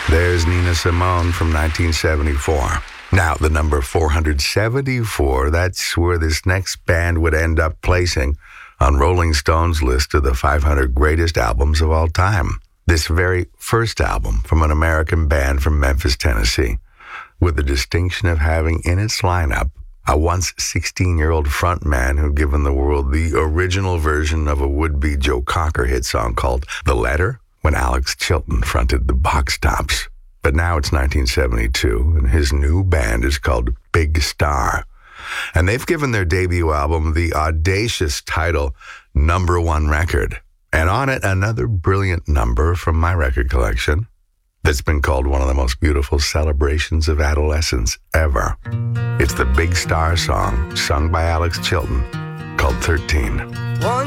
There's Nina Simone from 1974. Now, the number 474, that's where this next band would end up placing on Rolling Stone's list of the 500 greatest albums of all time. This very first album from an American band from Memphis, Tennessee, with the distinction of having in its lineup a once 16-year-old frontman who'd given the world the original version of a would-be Joe Cocker hit song called The Letter, when Alex Chilton fronted the Box Tops. But now it's 1972, and his new band is called Big Star. And they've given their debut album the audacious title, Number One Record. And on it, another brilliant number from my record collection that's been called one of the most beautiful celebrations of adolescence ever. It's the Big Star song, sung by Alex Chilton, called 13. One